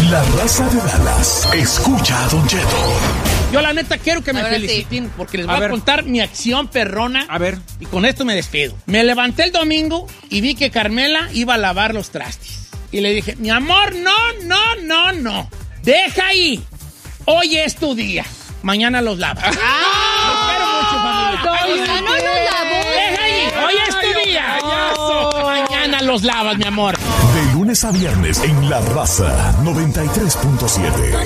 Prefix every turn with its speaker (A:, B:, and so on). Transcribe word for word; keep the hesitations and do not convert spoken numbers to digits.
A: La Raza de Dallas escucha a Don Cheto.
B: Yo la neta quiero que me
C: Ahora
B: feliciten sí. porque les voy
D: A
B: a,
D: ver.
B: contar mi acción perrona.
D: A ver.
B: Y con esto me despido. Me levanté el domingo y vi que Carmela iba a lavar los trastes. Y le dije, mi amor, no, no, no, no. Deja ahí. Hoy es tu día. Mañana los lavas. ¡Ah! Los quiero mucho, familia.
C: Ya no nos lavó.
B: Deja ahí. Hoy es tu día.
D: payaso.
B: Mañana los lavas, mi amor.
A: De lunes a viernes en La Raza noventa y tres punto siete.